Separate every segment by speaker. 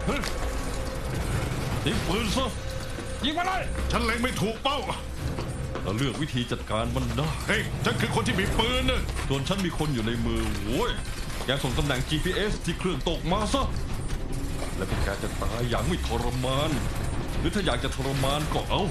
Speaker 1: ยิงปืนซะยิงมาเลย
Speaker 2: ฉันเล็งไม่ถูกเป้า
Speaker 1: เราเลือกวิธีจัดการมันได้
Speaker 2: เฮ้ยฉันคือคนที่มีปืนนะ
Speaker 1: ส่วนฉันมีคนอยู่ในมือโว้ยแกส่งตำแหน่ง GPS ที่เครื่องตกมาซะและพวกแกจะตายอย่างไม่ทรมานหรือถ้าอยากจะทรมานก็เอา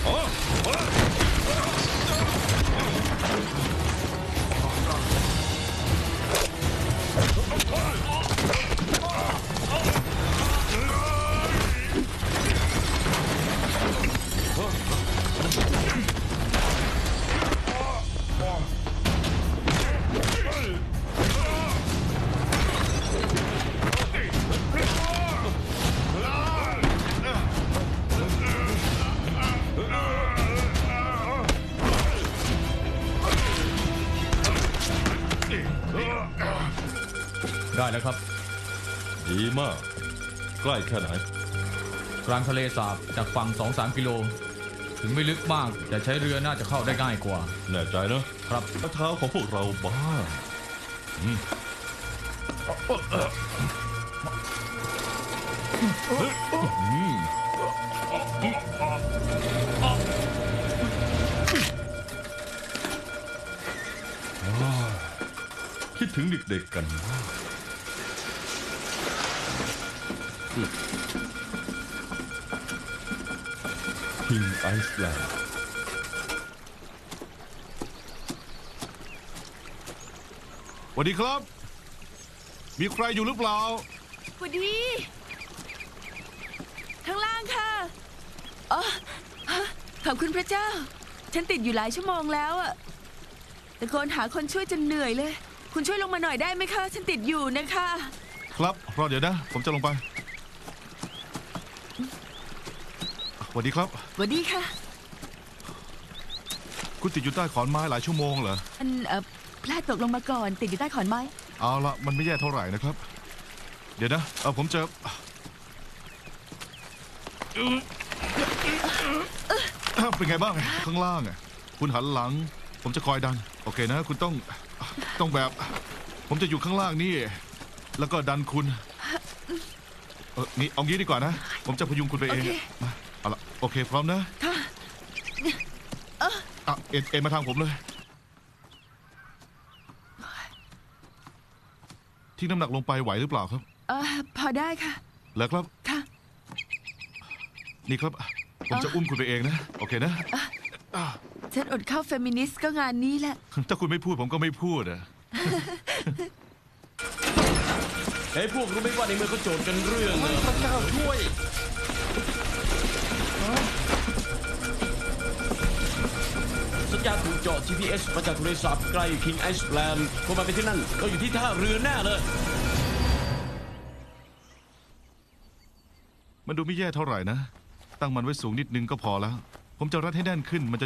Speaker 3: ได้แล้วครับ
Speaker 1: ดีมากใกล้แค่ไหน
Speaker 3: กลางทะเลสาบจากฝั่ง 2-3 กิโลถึงไม่ลึกมากแต่ใช้เรือน่าจะเข้าได้ง่ายกว่า
Speaker 1: แน่ใจนะครับเท้าของพวกเราบ้าคิดถึงเด็กๆกันพิงไอซ์แลนด์
Speaker 2: สวัสดีครับมีใครอยู่หรือเปล่า
Speaker 4: สวัสดีข้างล่างค่ะอ๋อขอบคุณพระเจ้าฉันติดอยู่หลายชั่วโมงแล้วอะตะโกนหาคนช่วยจนเหนื่อยเลยคุณช่วยลงมาหน่อยได้ไหมคะฉันติดอยู่นะคะ
Speaker 2: ครับรอเดี๋ยวนะผมจะลงไปสวัสดีครับ
Speaker 4: สวัสดีค่ะ
Speaker 2: คุณติดอยู่ใต้ขอนไม้หลายชั่วโมงเหรอ
Speaker 4: พลาดตกลงมาก่อนติดอยู่ใต้ขอนไม้
Speaker 2: เอาละมันไม่แย่เท่าไหร่นะครับเดี๋ยวนะผมเจอเป็นไงบ้างข้างล่างคุณหันหลังผมจะคอยดันโอเคนะคุณต้องแบบผมจะอยู่ข้างล่างนี่แล้วก็ดันคุณนี่เอางี้ดีกว่านะผมจะพยุงคุณไปเองมาเอาละโอเคพร้อมนะค่ะเอ็นมาทางผมเลยทิ้งน้ำหนักลงไปไหวหรือเปล่าครับ
Speaker 4: พอได้ค่ะ
Speaker 2: แล้วครับ
Speaker 4: ค่ะ
Speaker 2: นี่ครับผมจะอุ้มคุณไปเองนะโอเคนะ
Speaker 4: ฉันอดเข้าเฟมินิสต์ก็งานนี้แหละ
Speaker 2: ถ้าคุณไม่พูดผมก็ไม่พูด
Speaker 5: เฮ้ยพวกรู้ไหมว่าในเมืองเขาโจทย์กันเรื่องพระเจ้าช่วยสัญญาณถูกเจาะ GPS มาจากทะเลสาบใกล้คิงไอซ์แลนด์พอมาไปที่นั่นเราอยู่ที่ท่าเรือแน่เลย
Speaker 2: มันดูไม่แย่เท่าไหร่นะตั้งมันไว้สูงนิดนึงก็พอแล้วผมจะรัดให้แน่นขึ้นมันจะ